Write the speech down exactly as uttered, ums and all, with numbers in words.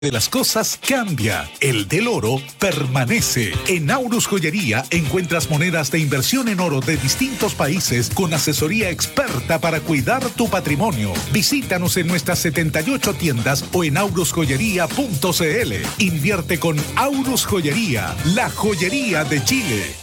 de las cosas cambia, el del oro permanece. En Aurus Joyería encuentras monedas de inversión en oro de distintos países con asesoría experta para cuidar tu patrimonio. Visítanos en nuestras setenta y ocho tiendas o en aurus joyería punto c l. Invierte con Aurus Joyería, la joyería de Chile.